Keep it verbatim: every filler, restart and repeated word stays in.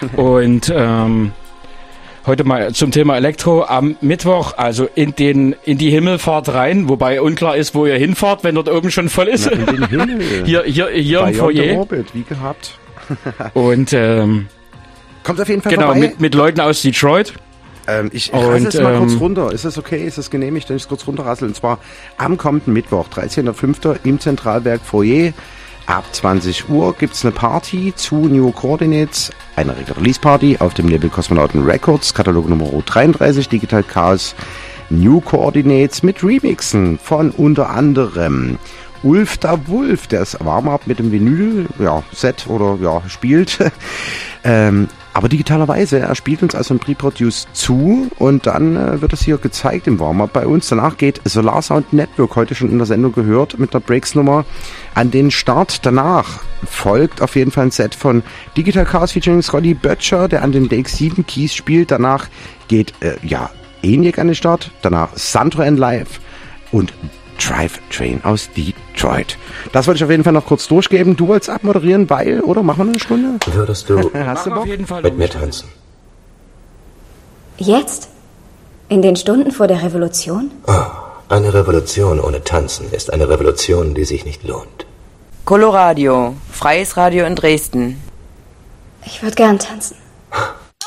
Und ähm, heute mal zum Thema Elektro am Mittwoch, also in den in die Himmelfahrt rein, wobei unklar ist, wo ihr hinfahrt, wenn dort oben schon voll ist. Na, in den Himmel. hier hier hier Bei im Foyer. Orbit, wie gehabt. Und ähm, kommt auf jeden Fall genau vorbei. mit mit Leuten aus Detroit. Ähm, ich und, rassel es mal ähm, kurz runter. Ist das okay? Ist das genehmigt, wenn ich es kurz runterrassel? Und zwar am kommenden Mittwoch, dreizehnter fünfter im Zentralwerk Foyer. Ab zwanzig Uhr gibt's eine Party zu New Coordinates, eine Release-Party auf dem Label Kosmonauten Records, Katalog Nummer dreiunddreißig, Digital Chaos New Coordinates mit Remixen von unter anderem Ulf da Wolf, der ist Warm-Up mit dem Vinyl, ja, Set oder ja, spielt. ähm, aber digitalerweise, er spielt uns also ein Pre-Produce zu und dann äh, wird es hier gezeigt im Warm-Up bei uns. Danach geht Solar Sound Network, heute schon in der Sendung gehört, mit der Breaks-Nummer an den Start. Danach folgt auf jeden Fall ein Set von Digital Chaos featuring Scotty Böttcher, der an den D X sieben Keys spielt. Danach geht, äh, ja, ENIAC an den Start. Danach Sandro and Live und Drive Train aus Detroit. Das wollte ich auf jeden Fall noch kurz durchgeben. Du wolltest abmoderieren, weil, oder machen wir eine Stunde? Würdest du Hast du Bock? mit mir tanzen? Jetzt? In den Stunden vor der Revolution? Oh, eine Revolution ohne Tanzen ist eine Revolution, die sich nicht lohnt. Coloradio, freies Radio in Dresden. Ich würde gern tanzen.